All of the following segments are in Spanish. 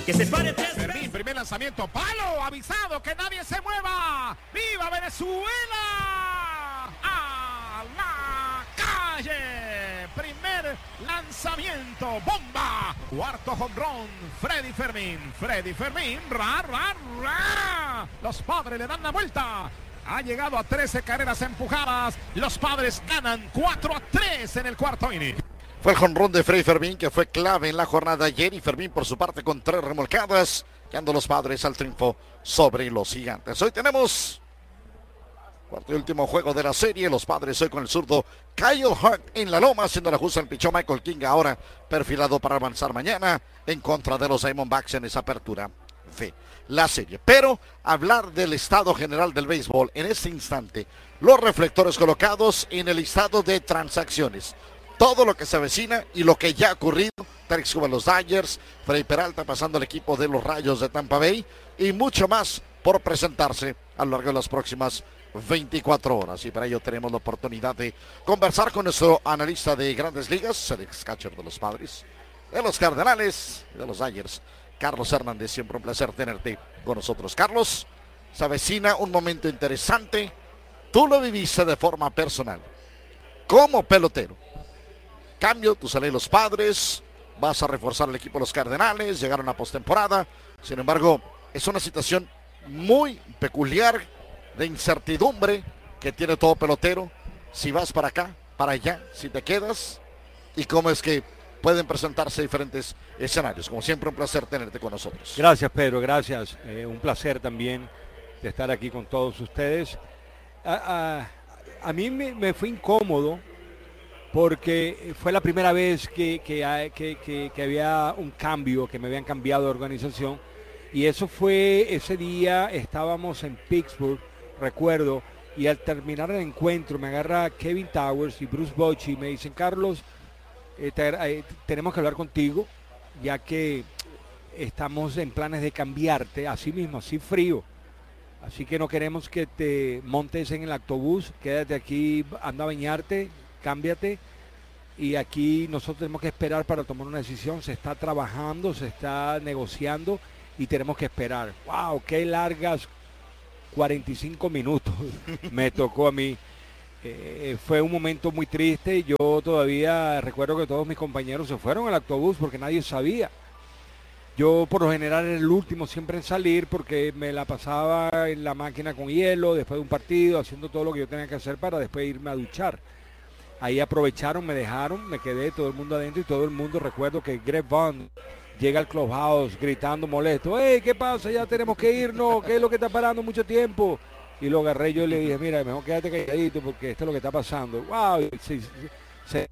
Que se pare tres Fermín, veces. primer lanzamiento, palo, avisado, que nadie se mueva. ¡Viva Venezuela! ¡A la calle! Primer lanzamiento, bomba. Cuarto jonrón, Freddy Fermín, ra, ra, ra. Los Padres le dan la vuelta. Ha llegado a 13 carreras empujadas. Los Padres ganan 4-3 en el cuarto inning. Fue el jonrón de Freddy Fermín que fue clave en la jornada ayer y Fermín por su parte con 3 remolcadas, guiando los Padres al triunfo sobre los Gigantes. Hoy tenemos cuarto y último juego de la serie. Los Padres hoy con el zurdo Kyle Hart en la loma, haciendo la justa el pichón Michael King, ahora perfilado para avanzar mañana en contra de los Diamondbacks en esa apertura de la serie. Pero hablar del estado general del béisbol en este instante, los reflectores colocados en el listado de transacciones, todo lo que se avecina y lo que ya ha ocurrido. Tarik Skubal, los Dodgers, Freddy Peralta pasando al equipo de los Rayos de Tampa Bay y mucho más por presentarse a lo largo de las próximas 24 horas. Y para ello tenemos la oportunidad de conversar con nuestro analista de Grandes Ligas, el ex catcher de los Padres, de los Cardenales y de los Dodgers, Carlos Hernández. Siempre un placer tenerte con nosotros. Carlos, se avecina un momento interesante. Tú lo viviste de forma personal, como pelotero. Cambio, tú sales los Padres, vas a reforzar el equipo de los Cardenales, llegaron a postemporada. Sin embargo, es una situación muy peculiar de incertidumbre que tiene todo pelotero. Si vas para acá, para allá, si te quedas, y cómo es que pueden presentarse diferentes escenarios. Como siempre, un placer tenerte con nosotros. Gracias, Pedro, gracias. Un placer también de estar aquí con todos ustedes. A mí me fue incómodo porque fue la primera vez que había un cambio, que me habían cambiado de organización. Y eso fue, ese día estábamos en Pittsburgh, recuerdo, y al terminar el encuentro me agarra Kevin Towers y Bruce Bochy y me dicen: Carlos, tenemos que hablar contigo, ya que estamos en planes de cambiarte, así mismo, así frío. Así que no queremos que te montes en el autobús, quédate aquí, anda a bañarte, cámbiate, y aquí nosotros tenemos que esperar para tomar una decisión. Se está trabajando, se está negociando y tenemos que esperar. ¡Wow! ¡Qué largas 45 minutos me tocó a mí! Fue un momento muy triste. Yo todavía recuerdo que todos mis compañeros se fueron al autobús porque nadie sabía. Yo por lo general era el último siempre en salir porque me la pasaba en la máquina con hielo después de un partido, haciendo todo lo que yo tenía que hacer para después irme a duchar. Ahí aprovecharon, me dejaron, me quedé todo el mundo adentro y todo el mundo. Recuerdo que Greg Vaughn llega al clubhouse gritando molesto: ¡Hey, qué pasa! Ya tenemos que irnos, ¿qué es lo que está parando mucho tiempo? Y lo agarré yo y le dije: mira, mejor quédate calladito porque esto es lo que está pasando. ¡Wow! Sé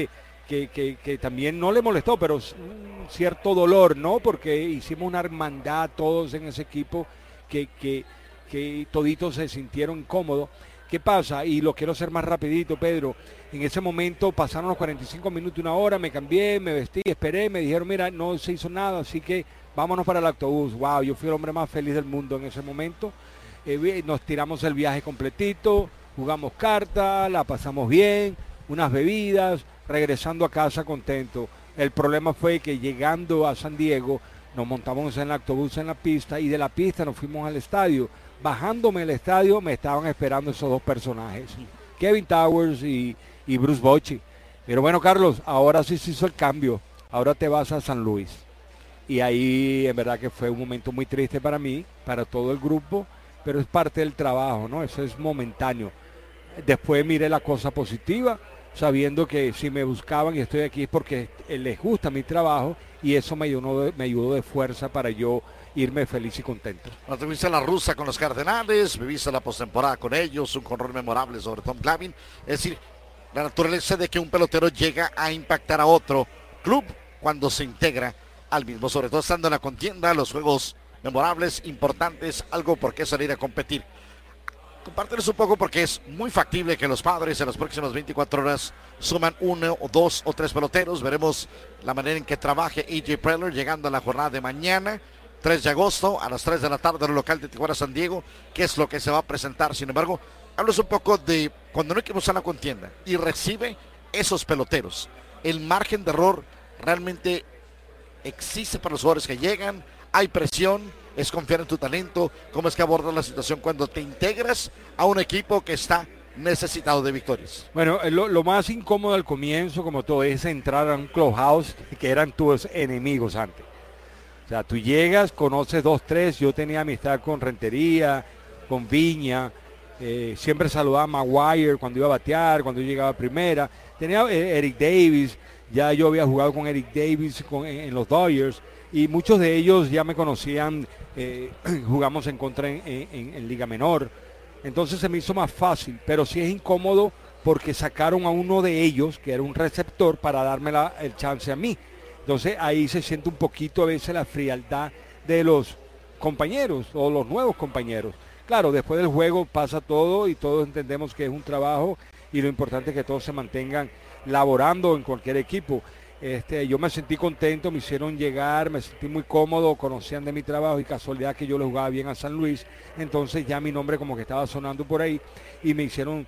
que también no le molestó, pero un cierto dolor, ¿no? Porque hicimos una hermandad todos en ese equipo que toditos se sintieron incómodos. ¿Qué pasa? Y lo quiero hacer más rapidito, Pedro. En ese momento pasaron los 45 minutos, una hora, me cambié, me vestí, esperé, me dijeron: mira, no se hizo nada, así que vámonos para el autobús. Wow, yo fui el hombre más feliz del mundo en ese momento. Nos tiramos el viaje completito, jugamos cartas, la pasamos bien, unas bebidas, regresando a casa contento. El problema fue que llegando a San Diego, nos montamos en el autobús en la pista y de la pista nos fuimos al estadio. Bajándome del estadio me estaban esperando esos dos personajes, Kevin Towers y Bruce Bochy. Pero bueno, Carlos, ahora sí se hizo el cambio. Ahora te vas a San Luis. Y ahí en verdad que fue un momento muy triste para mí, para todo el grupo, pero es parte del trabajo, ¿no? Eso es momentáneo. Después miré la cosa positiva, sabiendo que si me buscaban y estoy aquí es porque les gusta mi trabajo y eso me ayudó de fuerza para yo irme feliz y contento. Tuviste la rusa con los Cardenales, viviste la postemporada con ellos, un jonrón memorable sobre Tom Glavine. Es decir, la naturaleza de que un pelotero llega a impactar a otro club cuando se integra al mismo, sobre todo estando en la contienda, los juegos memorables, importantes, algo por qué salir a competir. Compártenos un poco porque es muy factible que los Padres en las próximas 24 horas suman 1 o 2 o 3 peloteros. Veremos la manera en que trabaje A.J. Preller llegando a la jornada de mañana, 3 de agosto, a las 3 de la tarde en el local de Tijuana San Diego, qué es lo que se va a presentar. Sin embargo, hablas un poco de cuando no hay que usar la contienda y recibe esos peloteros. El margen de error realmente existe para los jugadores que llegan. hay presión, es confiar en tu talento. ¿Cómo es que abordas la situación cuando te integras a un equipo que está necesitado de victorias? Bueno, lo más incómodo al comienzo, como todo, es entrar a un clubhouse que eran tus enemigos antes. O sea, tú llegas, conoces 2, 3, yo tenía amistad con Rentería, con Viña, siempre saludaba a Maguire cuando iba a batear, cuando yo llegaba a primera. Tenía Eric Davis, ya yo había jugado con Eric Davis en los Dodgers, y muchos de ellos ya me conocían, jugamos en contra en Liga Menor. Entonces se me hizo más fácil, pero sí es incómodo porque sacaron a uno de ellos, que era un receptor, para darme el chance a mí. Entonces ahí se siente un poquito a veces la frialdad de los compañeros o los nuevos compañeros. Claro, después del juego pasa todo y todos entendemos que es un trabajo y lo importante es que todos se mantengan laborando en cualquier equipo. Yo me sentí contento, me hicieron llegar, me sentí muy cómodo, conocían de mi trabajo y casualidad que yo le jugaba bien a San Luis, entonces ya mi nombre como que estaba sonando por ahí y me hicieron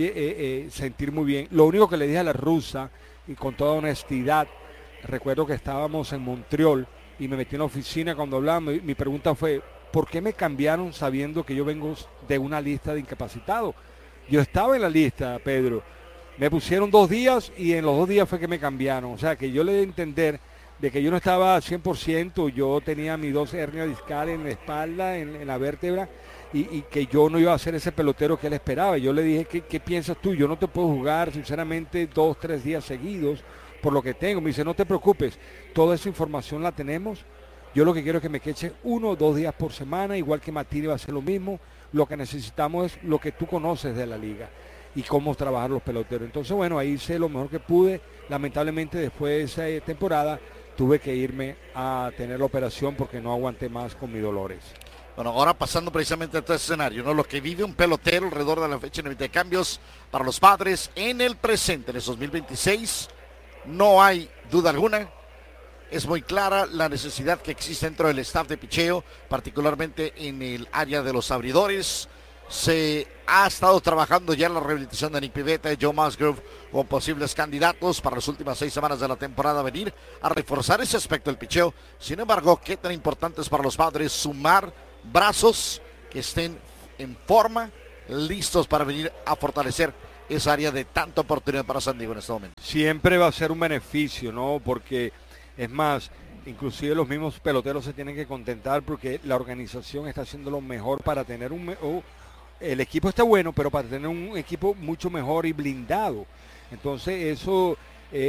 sentir muy bien. Lo único que le dije a la rusa, y con toda honestidad, recuerdo que estábamos en Montreal y me metí en la oficina cuando hablamos, y mi pregunta fue, ¿por qué me cambiaron sabiendo que yo vengo de una lista de incapacitados? Yo estaba en la lista, Pedro. Me pusieron 2 días y en los 2 días fue que me cambiaron. O sea, que yo le di a entender de que yo no estaba 100%, yo tenía mis 2 hernias discales en la espalda, en la vértebra, y que yo no iba a ser ese pelotero que él esperaba. Yo le dije, ¿qué piensas tú? Yo no te puedo jugar, sinceramente, 2, 3 días seguidos por lo que tengo. Me dice, no te preocupes, toda esa información la tenemos. Yo lo que quiero es que me queche 1 o 2 días por semana, igual que Matini va a hacer lo mismo. Lo que necesitamos es lo que tú conoces de la liga y cómo trabajar los peloteros. Entonces, bueno, ahí hice lo mejor que pude. Lamentablemente, después de esa temporada, tuve que irme a tener la operación porque no aguanté más con mis dolores. Bueno, ahora pasando precisamente a este escenario, ¿no? Lo que vive un pelotero alrededor de la fecha límite de cambios para los Padres en el presente, en el 2026, no hay duda alguna. Es muy clara la necesidad que existe dentro del staff de picheo, particularmente en el área de los abridores. Se ha estado trabajando ya en la rehabilitación de Nick Pivetta y Joe Musgrove con posibles candidatos para las últimas 6 semanas de la temporada, venir a reforzar ese aspecto del picheo. Sin embargo, ¿qué tan importante es para los Padres sumar brazos que estén en forma, listos para venir a fortalecer esa área de tanta oportunidad para San Diego en este momento? Siempre va a ser un beneficio, ¿no? Porque es más, inclusive los mismos peloteros se tienen que contentar porque la organización está haciendo lo mejor para tener el equipo está bueno, pero para tener un equipo mucho mejor y blindado. Entonces eso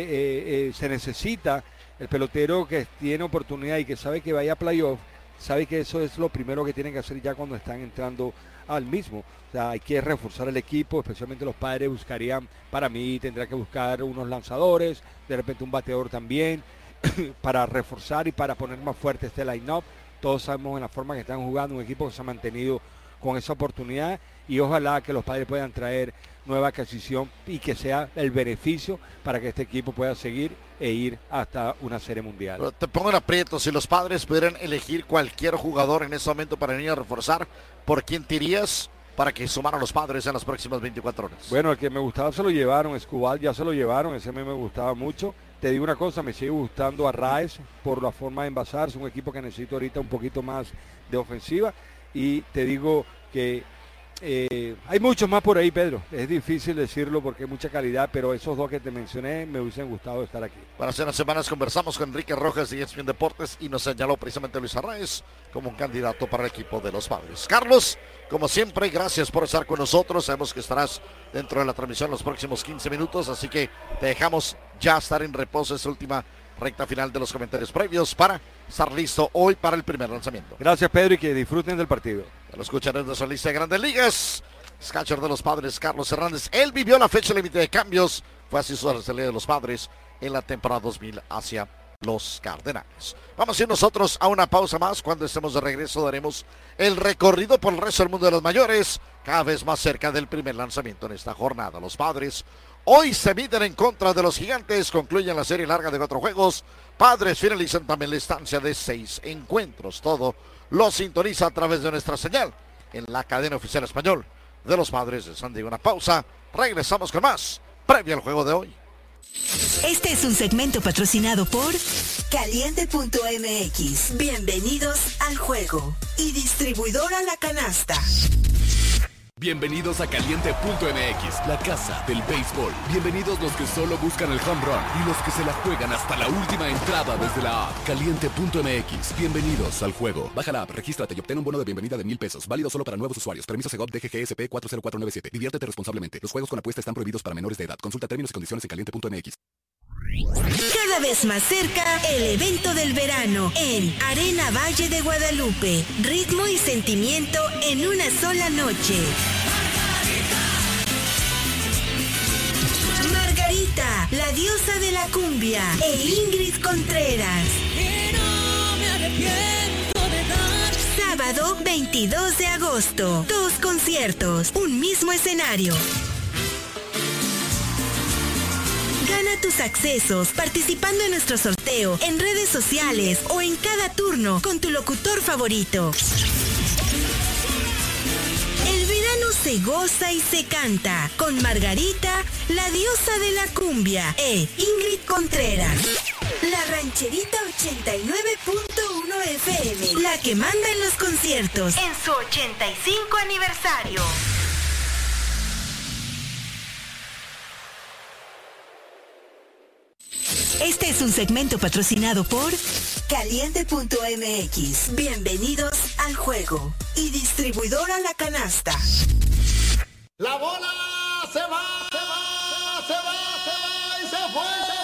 se necesita. El pelotero que tiene oportunidad y que sabe que vaya a playoff, sabe que eso es lo primero que tienen que hacer ya cuando están entrando al mismo. O sea, hay que reforzar el equipo, especialmente los Padres buscarían, para mí tendrá que buscar unos lanzadores, de repente un bateador también, para reforzar y para poner más fuerte este line-up. Todos sabemos en la forma que están jugando, un equipo que se ha mantenido con esa oportunidad, y ojalá que los Padres puedan traer nueva adquisición y que sea el beneficio para que este equipo pueda seguir e ir hasta una serie mundial. Pero te pongo en aprieto, si los Padres pudieran elegir cualquier jugador en ese momento para venir a reforzar, ¿por quién te irías para que sumaran los Padres en las próximas 24 horas? Bueno, el que me gustaba se lo llevaron, Escobar ya se lo llevaron, ese a mí me gustaba mucho. Te digo una cosa, me sigue gustando Arraez por la forma de envasar, es un equipo que necesito ahorita un poquito más de ofensiva, y te digo que hay muchos más por ahí, Pedro. Es difícil decirlo porque hay mucha calidad, pero esos 2 que te mencioné me hubiesen gustado estar aquí. Bueno, hace unas semanas conversamos con Enrique Rojas de ESPN Deportes y nos señaló precisamente Luis Arraez como un candidato para el equipo de los Padres. Carlos, como siempre, gracias por estar con nosotros. Sabemos que estarás dentro de la transmisión los próximos 15 minutos, así que te dejamos ya estar en reposo esa última recta final de los comentarios previos para estar listo hoy para el primer lanzamiento. Gracias, Pedro, y que disfruten del partido. Lo escuchan desde su lista de Grandes Ligas. Catcher de los Padres, Carlos Hernández. Él vivió la fecha límite de cambios. Fue así su salida de los Padres en la temporada 2000 hacia los Cardenales. Vamos a ir nosotros a una pausa más. Cuando estemos de regreso daremos el recorrido por el resto del mundo de los mayores, cada vez más cerca del primer lanzamiento en esta jornada. Los Padres hoy se miden en contra de los Gigantes, concluyen la serie larga de 4 juegos. Padres finalizan también la estancia de 6 encuentros. Todo lo sintoniza a través de nuestra señal en la cadena oficial español de los Padres de San Diego. Una pausa, regresamos con más previo al juego de hoy. Este es un segmento patrocinado por Caliente.mx. Bienvenidos al juego. Y distribuidora La Canasta. Bienvenidos a Caliente.mx, la casa del béisbol. Bienvenidos los que solo buscan el home run y los que se la juegan hasta la última entrada desde la app. Caliente.mx, bienvenidos al juego. Baja la app, regístrate y obtén un bono de bienvenida de $1,000. Válido solo para nuevos usuarios. Permiso Segov DGGSP 40497. Diviértete responsablemente. Los juegos con apuesta están prohibidos para menores de edad. Consulta términos y condiciones en Caliente.mx. Cada vez más cerca, el evento del verano en Arena Valle de Guadalupe. Ritmo y sentimiento en una sola noche. Margarita, la diosa de la cumbia, e Ingrid Contreras. Sábado 22 de agosto. 2 conciertos, un mismo escenario. Gana tus accesos participando en nuestro sorteo en redes sociales o en cada turno con tu locutor favorito. El verano se goza y se canta con Margarita, la diosa de la cumbia, e Ingrid Contreras. La Rancherita 89.1 FM, la que manda en los conciertos en su 85 aniversario. Este es un segmento patrocinado por Caliente.mx. Bienvenidos al juego. Y distribuidora La Canasta. La bola se va y se fue.